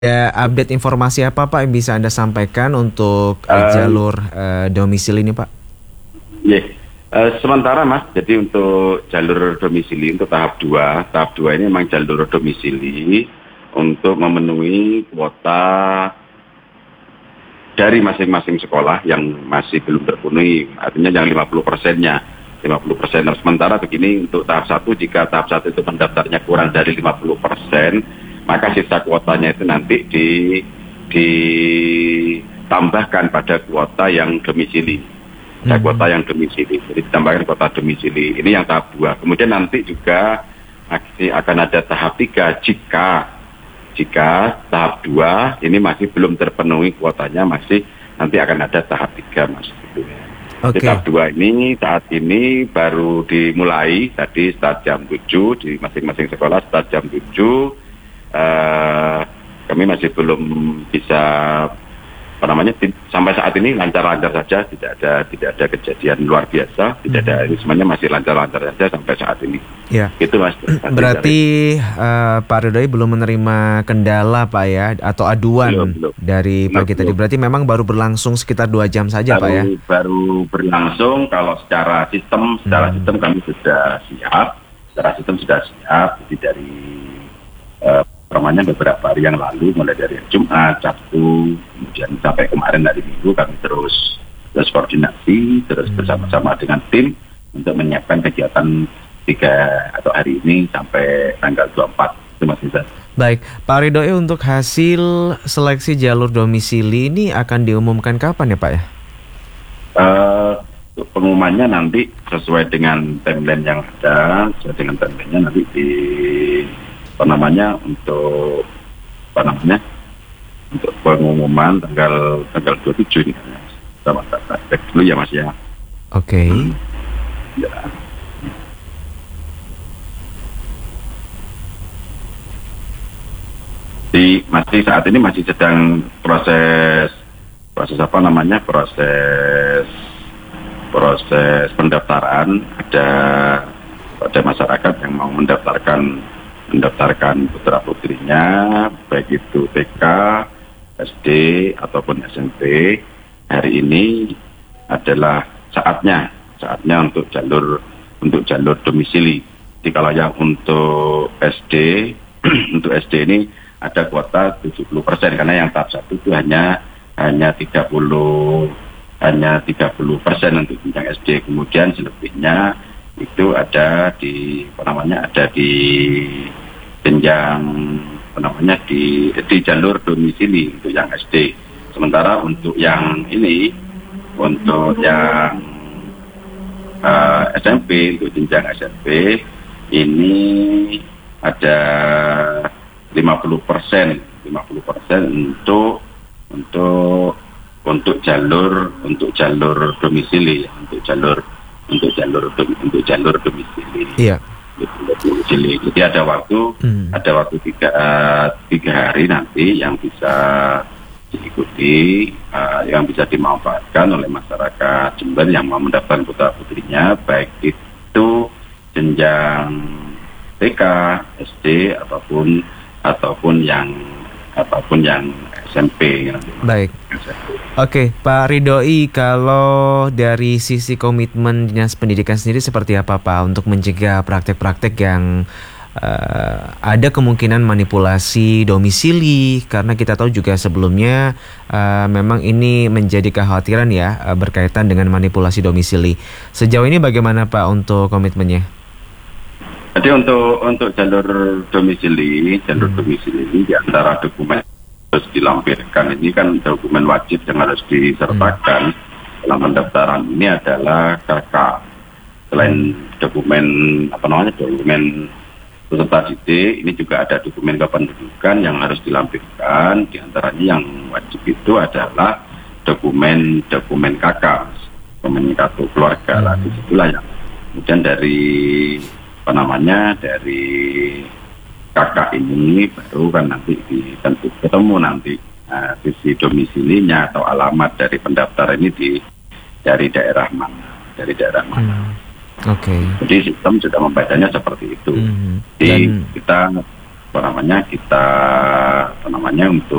Ya, update informasi apa Pak yang bisa Anda sampaikan untuk jalur domisili ini Pak? Ya, sementara Mas, jadi untuk jalur domisili untuk tahap 2 ini memang jalur domisili untuk memenuhi kuota dari masing-masing sekolah yang masih belum terpenuhi, artinya yang 50%-nya. 50%. Nah, sementara begini untuk tahap 1, jika tahap 1 itu pendaftarnya kurang dari 50%, maka sisa kuotanya itu nanti ditambahkan pada kuota yang domisili. Ada kuota yang domisili, jadi ditambahkan kuota domisili. Ini yang tahap 2. Kemudian nanti juga akan ada tahap 3 jika tahap 2 ini masih belum terpenuhi kuotanya, masih nanti akan ada tahap 3 Mas. Gitu. Okay. Tahap 2 ini saat ini baru dimulai, tadi start jam 7 di masing-masing sekolah, start jam 7. Kami masih belum bisa sampai saat ini lancar-lancar saja, tidak ada kejadian luar biasa, tidak ada, ini semuanya masih lancar-lancar saja sampai saat ini. Ya. Itu Mas. Berarti Pak Ridhoi belum menerima kendala Pak ya, atau aduan belum. dari pagi tadi. Berarti memang baru berlangsung sekitar 2 jam saja Pak ya? Baru berlangsung. Kalau secara sistem kami sudah siap, jadi dari beberapa hari yang lalu, mulai dari Jumat, Sabtu, kemudian sampai kemarin hari Minggu, kami terus koordinasi, terus bersama-sama dengan tim untuk menyiapkan kegiatan 3 atau hari ini sampai tanggal 24. Terima kasih. Baik, Pak Ridhoi, untuk hasil seleksi jalur domisili ini akan diumumkan kapan ya Pak ya? Pengumumannya nanti sesuai dengan timeline yang ada, nanti untuk pengumuman tanggal 27 ini. Sama cek dulu ya Mas ya. Oke. Ya. Saat ini masih sedang proses pendaftaran. Ada masyarakat yang mau mendaftarkan putra putrinya, baik itu TK, SD ataupun SMP. Hari ini adalah saatnya untuk jalur domisili. Jadi kalau yang untuk SD untuk SD ini ada kuota 70%, karena yang tahap 1 itu hanya 30% untuk jenjang SD. Kemudian selebihnya itu ada di jenjang di jalur domisili untuk yang SD. Sementara untuk yang SMP, untuk jenjang SMP ini ada 50% untuk jalur domisili, untuk jalur domisili. Iya. Jadi ada waktu 3 hari nanti yang bisa diikuti, yang bisa dimanfaatkan oleh masyarakat Jember yang mau mendaftarkan putra putrinya, baik itu jenjang TK, SD ataupun yang SMP. Baik. Oke, Pak Ridhoi, kalau dari sisi komitmen Dinas Pendidikan sendiri seperti apa Pak untuk mencegah praktek-praktek yang ada kemungkinan manipulasi domisili, karena kita tahu juga sebelumnya memang ini menjadi kekhawatiran ya berkaitan dengan manipulasi domisili. Sejauh ini bagaimana Pak untuk komitmennya? Jadi untuk jalur domisili ini di antara dokumen harus dilampirkan, ini kan dokumen wajib yang harus disertakan dalam pendaftaran ini adalah KK. Selain dokumen peserta didik, ini juga ada dokumen kependudukan yang harus dilampirkan. Di antaranya yang wajib itu adalah dokumen KK, dokumen kartu keluarga. Lah disitulah yang kemudian dari kakak ini baru kan nanti ketemu nanti sisi domisilinya atau alamat dari pendaftar ini dari daerah mana. Oke. Jadi sistem sudah membacanya seperti itu. Jadi kita kita untuk